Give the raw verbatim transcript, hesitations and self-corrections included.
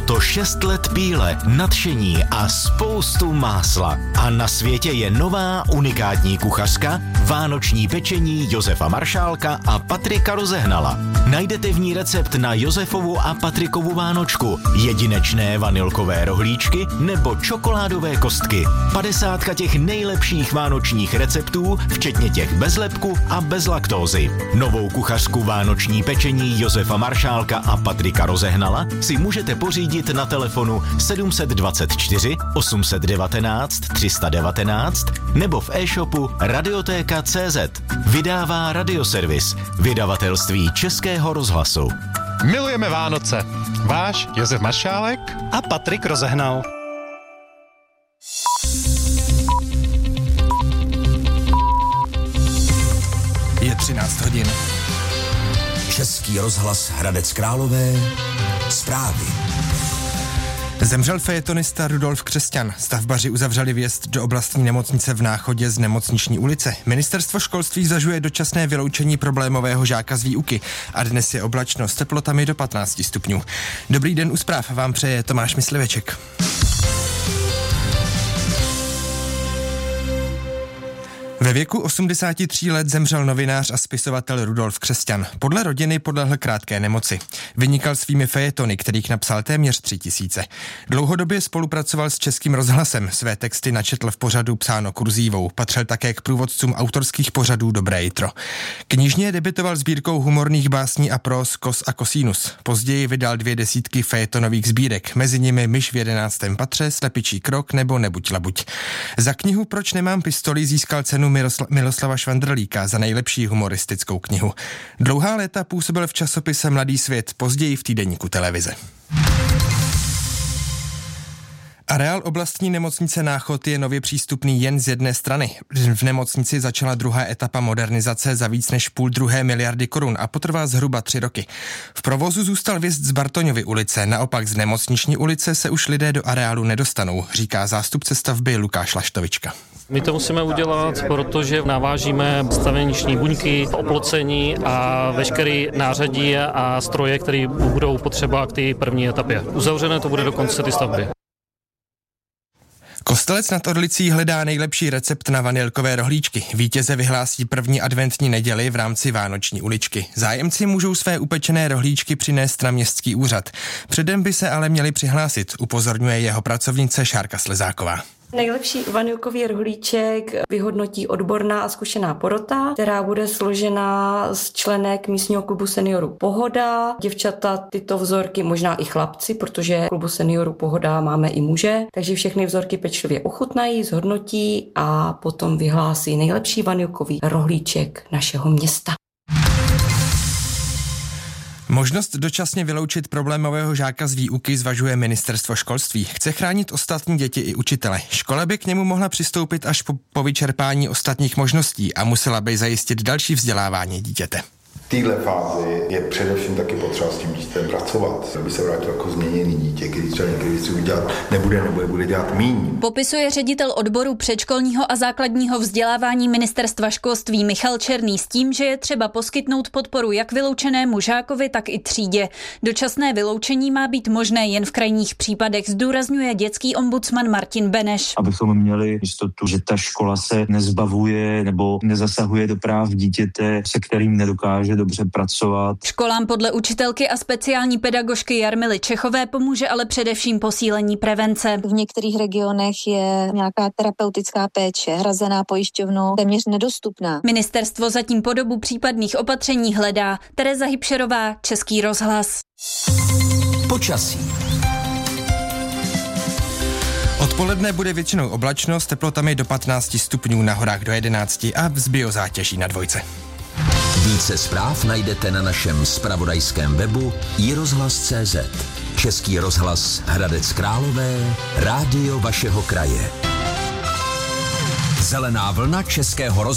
Bylo to šest let píle, nadšení a spoustu másla. A na světě je nová unikátní kuchařka, vánoční pečení Josefa Maršálka a Patrika Rozehnala. Najdete v ní recept na Josefovu a Patrikovu vánočku, jedinečné vanilkové rohlíčky nebo čokoládové kostky. Padesátka těch nejlepších vánočních receptů, včetně těch bez lepku a bez laktózy. Novou kuchařku vánoční pečení Josefa Maršálka a Patrika Rozehnala si můžete pořídit na telefonu sedm dva čtyři osm jedna devět tři jedna devět nebo v e-shopu radiotéka tečka cé zet. Vydává Radioservis, vydavatelství Českého rozhlasu. Milujeme Vánoce. Váš Josef Maršálek a Patrik Rozehnal. Je třináct hodin. Český rozhlas Hradec Králové. Zprávy. Zemřel fejetonista Rudolf Křesťan. Stavbaři uzavřeli vjezd do oblastní nemocnice v Náchodě z Nemocniční ulice. Ministerstvo školství zvažuje dočasné vyloučení problémového žáka z výuky a dnes je oblačno s teplotami do patnáct stupňů. Dobrý den u zpráv vám přeje Tomáš Mysliveček. Ve věku osmdesáti tří let zemřel novinář a spisovatel Rudolf Křesťan. Podle rodiny podlehl krátké nemoci. Vynikal svými fejetony, kterých napsal téměř tři tisíce. Dlouhodobě spolupracoval s Českým rozhlasem. Své texty načetl v pořadu Psáno kurzívou. Patřil také k průvodcům autorských pořadů Dobré jitro. Knižně debitoval sbírkou humorných básní a próz Kos a Kosínus. Později vydal dvě desítky fejetonových sbírek, mezi nimi Myš v jedenáctém patře, Slepičí krok nebo Nebuď labuť. Za knihu Proč nemám pistoli získal cenu Mirosla- Miloslava Švandrlíka za nejlepší humoristickou knihu. Dlouhá léta působil v časopise Mladý svět, později v týdeníku Televize. Areál oblastní nemocnice Náchod je nově přístupný jen z jedné strany. V nemocnici začala druhá etapa modernizace za víc než půl druhé miliardy korun a potrvá zhruba tři roky. V provozu zůstal vjezd z Bartoňovy ulice, naopak z Nemocniční ulice se už lidé do areálu nedostanou, říká zástupce stavby Lukáš Laštovička. My to musíme udělat, protože navážíme staveniční buňky, oplocení a veškerý nářadí a stroje, které budou potřeba k té první etapě. Uzavřené to bude do konce té stavby. Kostelec nad Orlicí hledá nejlepší recept na vanilkové rohlíčky. Vítěze vyhlásí první adventní neděli v rámci Vánoční uličky. Zájemci můžou své upečené rohlíčky přinést na městský úřad. Předem by se ale měli přihlásit, upozorňuje jeho pracovnice Šárka Slezáková. Nejlepší vanilkový rohlíček vyhodnotí odborná a zkušená porota, která bude složena z členek místního klubu seniorů Pohoda. Děvčata tyto vzorky, možná i chlapci, protože v klubu seniorů Pohoda máme i muže, takže všechny vzorky pečlivě ochutnají, zhodnotí a potom vyhlásí nejlepší vanilkový rohlíček našeho města. Možnost dočasně vyloučit problémového žáka z výuky zvažuje Ministerstvo školství. Chce chránit ostatní děti i učitele. Škola by k němu mohla přistoupit až po, po vyčerpání ostatních možností a musela by zajistit další vzdělávání dítěte. V téhle fázi je především taky potřeba s tím dítětem pracovat, aby se vrátil jako změněný dítě, který třeba někdy si udělat nebude nebo je bude dělat míň. Popisuje ředitel odboru předškolního a základního vzdělávání Ministerstva školství Michal Černý s tím, že je třeba poskytnout podporu jak vyloučenému žákovi, tak i třídě. Dočasné vyloučení má být možné jen v krajních případech, zdůrazňuje dětský ombudsman Martin Beneš. Abychom měli jistotu, že ta škola se nezbavuje nebo nezasahuje do práv dítěte, se kterým nedokáže dobře pracovat. Školám podle učitelky a speciální pedagožky Jarmily Čechové pomůže ale především posílení prevence. V některých regionech je nějaká terapeutická péče hrazená pojišťovnou téměř nedostupná. Ministerstvo zatím podobu případných opatření hledá. Tereza Hybšerová, Český rozhlas. Počasí. Odpoledne bude většinou oblačno s teplotami do patnáct stupňů, na horách do jedenácti a s biozátěží na dvojce. Více zpráv najdete na našem zpravodajském webu i rozhlas tečka cé zet. Český rozhlas Hradec Králové, rádio vašeho kraje. Zelená vlna Českého rozhlasu.